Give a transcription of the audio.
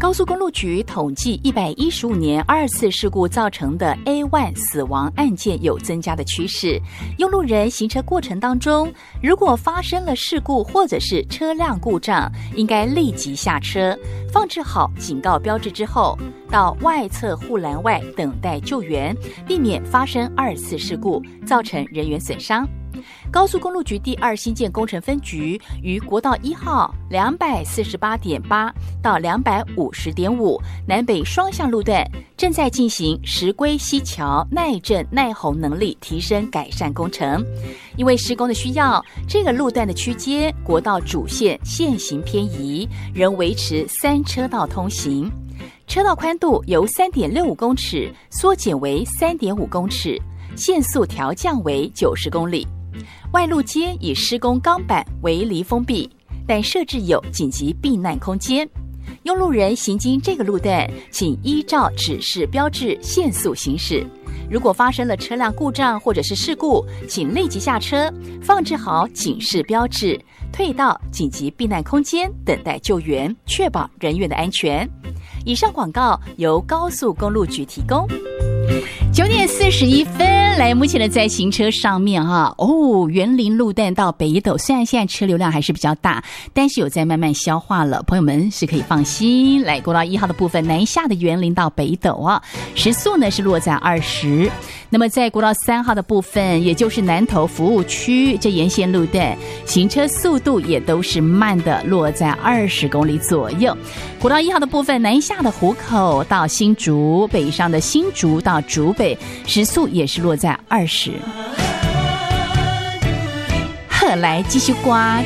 高速公路局统计115年2次事故造成的 A1 死亡案件有增加的趋势。用路人行车过程当中，如果发生了事故或者是车辆故障，应该立即下车，放置好警告标志之后，到外侧护栏外等待救援，避免发生2次事故，造成人员损伤。高速公路局第2新建工程分局于国道1号 248.8 到 250.5 南北双向路段正在进行石龟溪桥耐震耐洪能力提升改善工程。因为施工的需要，这个路段的区间国道主线线行偏移，仍维持3车道通行，车道宽度由 3.65 公尺缩减为 3.5 公尺，限速调降为90公里。外路间以施工钢板围篱封闭，但设置有紧急避难空间。用路人行经这个路段，请依照指示标志限速行驶。如果发生了车辆故障或者是事故，请立即下车，放置好警示标志，退到紧急避难空间等待救援，确保人员的安全。以上广告由高速公路局提供。9点41分，来，目前的在行车上面园林路段到北斗，虽然现在车流量还是比较大，但是有在慢慢消化了，朋友们是可以放心。来，国道1号的部分，南下的园林到北斗时速呢是落在20。那么在国道3号的部分，也就是南投服务区这沿线路段，行车速度也都是慢的，落在20公里左右。国道1号的部分，南下的湖口到新竹，北上的新竹到竹北，时速也是落在20。来继续刮